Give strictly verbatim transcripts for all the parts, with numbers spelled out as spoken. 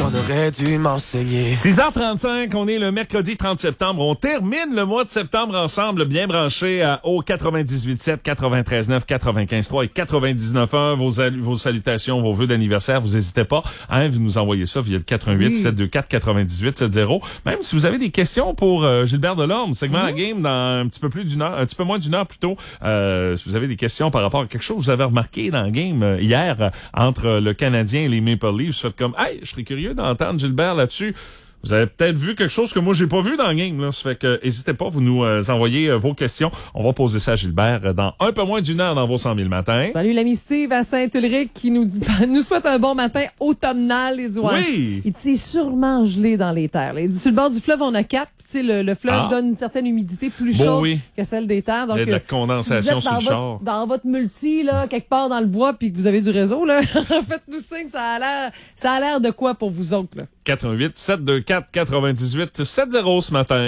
on aurait dû m'enseigner. six heures trente-cinq, on est le mercredi trente septembre. On termine le mois de septembre ensemble, bien branché à, au quatre-vingt-dix-huit sept, quatre-vingt-treize neuf, quatre-vingt-quinze trois et quatre-vingt-dix-neuf un. Vos, vos salutations, vos vœux d'anniversaire, vous n'hésitez pas. Hein, vous nous envoyez ça via le quatre un huit, sept deux quatre, quatre-vingt-dix-huit soixante. Même si vous avez des questions pour euh, Gilbert Delorme, segment mm-hmm. La Game dans un petit peu plus d'une heure, un petit peu moins d'une heure plutôt. Euh, si vous avez des questions par rapport à quelque chose que vous avez remarqué dans la game euh, hier euh, entre le Canadien et les Maple Leafs, vous faites comme « Hey, je serais curieux d'entendre Gilbert là-dessus ». Vous avez peut-être vu quelque chose que moi j'ai pas vu dans le game, là. Ça fait que n'hésitez pas, vous nous euh, envoyez euh, vos questions. On va poser ça à Gilbert euh, dans un peu moins d'une heure dans vos cent mille matins. Salut l'ami Steve à Saint-Ulrich qui nous dit nous souhaite un bon matin automnal les oies. Oui. Il dit c'est sûrement gelé dans les terres. Là. Il dit sur le bord du fleuve on a quatre, tu sais le, le fleuve ah. donne une certaine humidité plus bon, chaude oui. que celle des terres. Donc il y a de la condensation si sur le votre, char. Dans votre multi là quelque part dans le bois puis que vous avez du réseau là, faites-nous signe, ça a l'air ça a l'air de quoi pour vous autres là. quatre un huit, sept deux quatre, quatre-vingt-dix-huit soixante ce matin.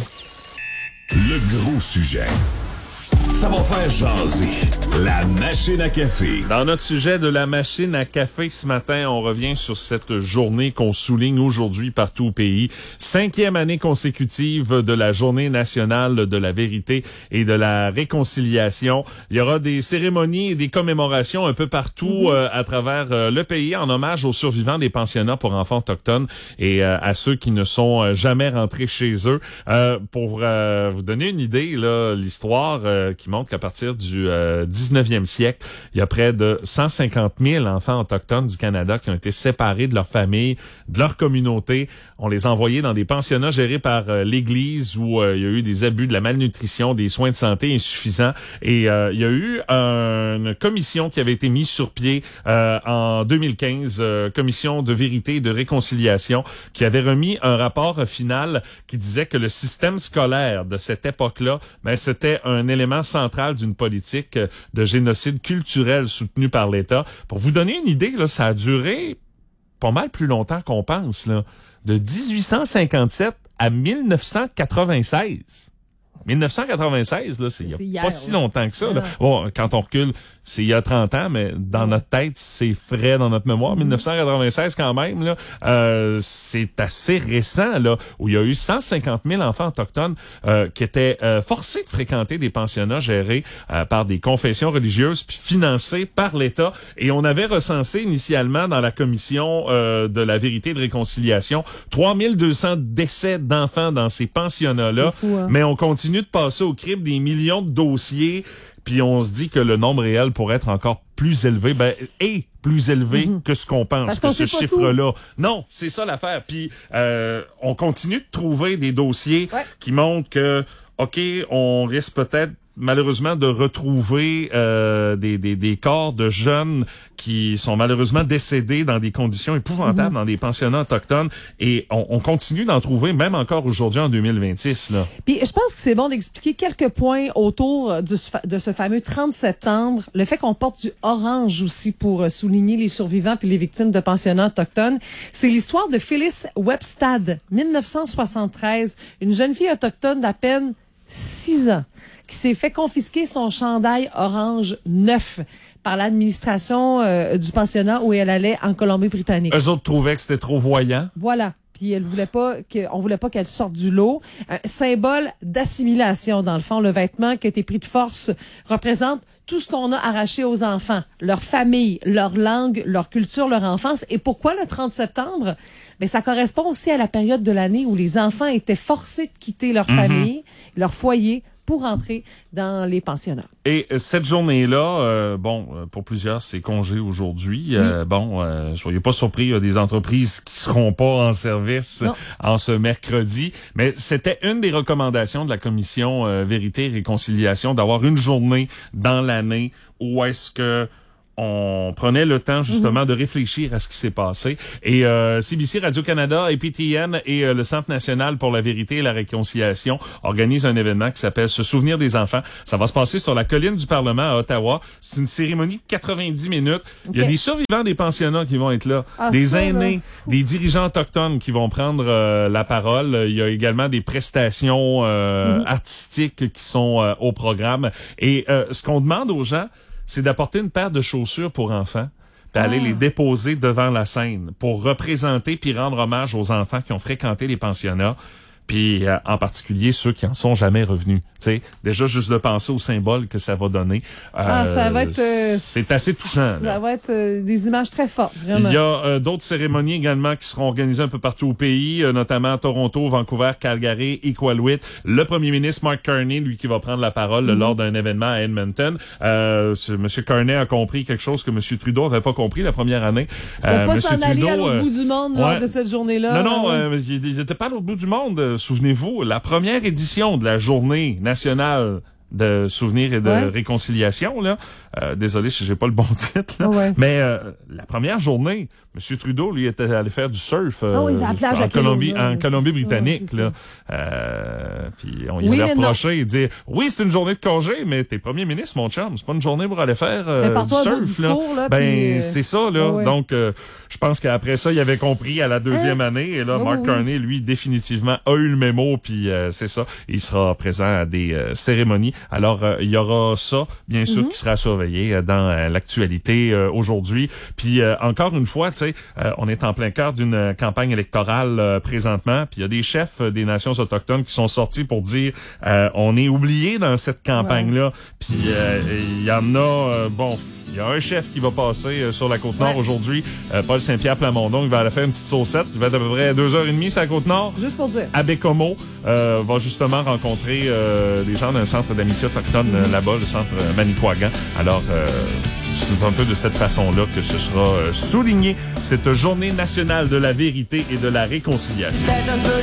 Le gros sujet. Ça va faire jaser. La machine à café. Dans notre sujet de la machine à café ce matin, on revient sur cette journée qu'on souligne aujourd'hui partout au pays. Cinquième année consécutive de la Journée nationale de la vérité et de la réconciliation. Il y aura des cérémonies et des commémorations un peu partout mm-hmm. euh, à travers euh, le pays en hommage aux survivants des pensionnats pour enfants autochtones et euh, à ceux qui ne sont euh, jamais rentrés chez eux. Euh, pour euh, vous donner une idée, là, l'histoire euh, qui montre qu'à partir du euh, dix-neuvième siècle, il y a près de cent cinquante mille enfants autochtones du Canada qui ont été séparés de leur famille, de leur communauté. On les a envoyés dans des pensionnats gérés par euh, l'Église où euh, il y a eu des abus, de la malnutrition, des soins de santé insuffisants. Et euh, il y a eu un, une commission qui avait été mise sur pied euh, en deux mille quinze, euh, commission de vérité et de réconciliation, qui avait remis un rapport final qui disait que le système scolaire de cette époque-là, ben, c'était un élément central d'une politique de génocide culturel soutenue par l'État. Pour vous donner une idée, là, ça a duré pas mal plus longtemps qu'on pense, là, de dix-huit cent cinquante-sept à mille neuf cent quatre-vingt-seize. mille neuf cent quatre-vingt-seize, là, c'est il y a hier, pas si longtemps que ça. Là. Bon, quand on recule, c'est il y a trente ans, mais dans ouais. notre tête, c'est frais dans notre mémoire. Mm-hmm. mille neuf cent quatre-vingt-seize quand même, là, euh, c'est assez récent, là, où il y a eu cent cinquante mille enfants autochtones euh, qui étaient euh, forcés de fréquenter des pensionnats gérés euh, par des confessions religieuses puis financés par l'État. Et on avait recensé initialement dans la commission euh, de la vérité et de réconciliation trois mille deux cents décès d'enfants dans ces pensionnats-là. Fou, hein? Mais on continue de passer au crible des millions de dossiers. Puis on se dit que le nombre réel pourrait être encore plus élevé, ben et plus élevé mm-hmm. que ce qu'on pense, Parce que qu'on ce sait chiffre-là. Non, c'est ça l'affaire. Puis euh, on continue de trouver des dossiers ouais. qui montrent que, OK, on risque peut-être malheureusement de retrouver euh, des, des, des corps de jeunes qui sont malheureusement décédés dans des conditions épouvantables mmh. dans des pensionnats autochtones et on, on continue d'en trouver même encore aujourd'hui en deux mille vingt-six. Là. Puis je pense que c'est bon d'expliquer quelques points autour du, de ce fameux trente septembre. Le fait qu'on porte du orange aussi pour souligner les survivants puis les victimes de pensionnats autochtones. C'est l'histoire de Phyllis Webstad, mille neuf cent soixante-treize, une jeune fille autochtone d'à peine six ans. Qui s'est fait confisquer son chandail orange neuf par l'administration euh, du pensionnat où elle allait en Colombie-Britannique. Eux autres trouvaient que c'était trop voyant. Voilà. Puis elle voulait pas que, on voulait pas qu'elle sorte du lot. Un symbole d'assimilation, dans le fond. Le vêtement qui a été pris de force représente tout ce qu'on a arraché aux enfants. Leur famille, leur langue, leur culture, leur enfance. Et pourquoi le trente septembre? Ben, ça correspond aussi à la période de l'année où les enfants étaient forcés de quitter leur mm-hmm. famille, leur foyer, pour entrer dans les pensionnats. Et cette journée-là, euh, bon, pour plusieurs, c'est congé aujourd'hui. Oui. Euh, bon, euh, soyez pas surpris, il y a des entreprises qui seront pas en service non. en ce mercredi. Mais c'était une des recommandations de la commission euh, Vérité et Réconciliation d'avoir une journée dans l'année où est-ce que on prenait le temps justement mm-hmm. de réfléchir à ce qui s'est passé. Et euh, C B C, Radio-Canada, A P T N et euh, le Centre national pour la vérité et la réconciliation organisent un événement qui s'appelle « Se souvenir des enfants ». Ça va se passer sur la colline du Parlement à Ottawa. C'est une cérémonie de quatre-vingt-dix minutes. Okay. Il y a des survivants des pensionnats qui vont être là, ah, des ça, aînés, là. Des dirigeants autochtones qui vont prendre euh, la parole. Il y a également des prestations euh, mm-hmm. artistiques qui sont euh, au programme. Et euh, ce qu'on demande aux gens, c'est d'apporter une paire de chaussures pour enfants. puis aller Ah. les déposer devant la scène pour représenter puis rendre hommage aux enfants qui ont fréquenté les pensionnats. Puis euh, en particulier ceux qui en sont jamais revenus. T'sais, déjà juste de penser au symbole que ça va donner. Euh, Ah, ça va être. euh, c'est assez touchant. Ça là. va être euh, des images très fortes, vraiment. Il y a euh, d'autres cérémonies également qui seront organisées un peu partout au pays, euh, notamment à Toronto, Vancouver, Calgary, Iqaluit. Le premier ministre Mark Carney, lui, qui va prendre la parole Mm-hmm. lors d'un événement à Edmonton. Euh, M. Carney a compris quelque chose que M. Trudeau avait pas compris la première année. On va pas M. s'en aller à Trudeau, l'autre euh, bout du monde lors ouais. de cette journée-là. Non, non, Ouais. euh, il n'était pas à l'autre bout du monde. Euh, Souvenez-vous, la première édition de la journée nationale de souvenirs et de Ouais. réconciliation, là. Euh, désolé si j'ai pas le bon titre, là. Ouais. Mais euh, la première journée, M. Trudeau, lui, était allé faire du surf euh, Ah oui, c'est à la plage en à Colombie, Kelowna. en Colombie-Britannique, Ouais, c'est là. Euh, puis on y Oui, avait mais reproché et dire oui, c'est une journée de congé, mais t'es premier ministre, mon chum, c'est pas une journée pour aller faire euh, du Prépare-toi un beau surf, discours, là, ben puis, euh, c'est ça, là. ouais. Donc, euh, je pense qu'après ça, il avait compris à la deuxième Hein? année, et là, Oh, Mark oui. Carney, lui, définitivement a eu le mémo, puis euh, c'est ça. Il sera présent à des euh, cérémonies. Alors, euh, il y aura ça, bien sûr, Mm-hmm. qui sera surveillé euh, dans euh, l'actualité euh, aujourd'hui. Puis, euh, encore une fois, tu sais, euh, on est en plein cœur d'une euh, campagne électorale euh, présentement, puis il y a des chefs euh, des nations autochtones qui sont sortis pour dire euh, on est oublié dans cette campagne-là. Puis, euh, il y en a, euh, bon... Il y a un chef qui va passer euh, sur la Côte-Nord Ouais. aujourd'hui, euh, Paul Saint-Pierre Plamondon. Il va aller faire une petite saucette. Il va être à peu près deux heures et demie sur la Côte-Nord. Juste pour dire. À Bécomo, euh, va justement rencontrer euh, des gens d'un centre d'amitié autochtone euh, là-bas, le centre euh, Manicouagan. Alors, euh, c'est un peu de cette façon-là que ce sera euh, souligné cette journée nationale de la vérité et de la réconciliation. Peut-être un peu